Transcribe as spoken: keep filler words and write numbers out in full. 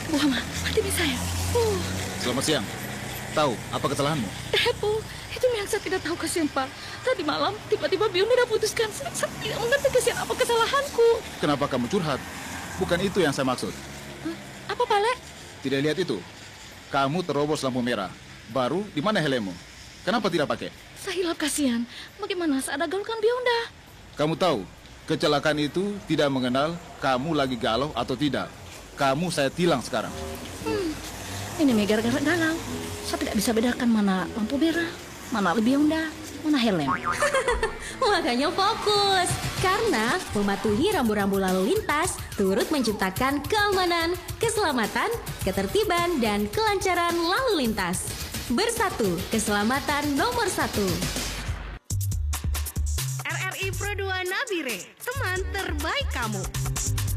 Bu Hama, hati saya. Oh, Selamat siang. Tahu apa kesalahanmu? eh Bu, itu yang saya tidak tahu kasihan Pak. Tadi malam tiba-tiba Biung udah putuskan. Saya, saya tidak mengerti kasihan apa kesalahanku. Kenapa kamu curhat? Bukan itu yang saya maksud. Hah? Apa Pak Le? Tidak lihat itu. Kamu terobos lampu merah. Baru di mana helmmu? Kenapa tidak pakai? Saya hilap kasihan. Bagaimana saya ada gaulkan Bionda? Kamu tahu, kecelakaan itu tidak mengenal kamu lagi galau atau tidak. Kamu saya tilang sekarang. Hmm, ini mega gara-gara galau. Saya tidak bisa bedakan mana lampu merah, mana Bionda, mana helm. Makanya fokus, karena mematuhi rambu-rambu lalu lintas turut menciptakan keamanan, keselamatan, ketertiban, dan kelancaran lalu lintas. Bersatu, keselamatan nomor satu. R R I Pro dua Nabire, teman terbaik kamu.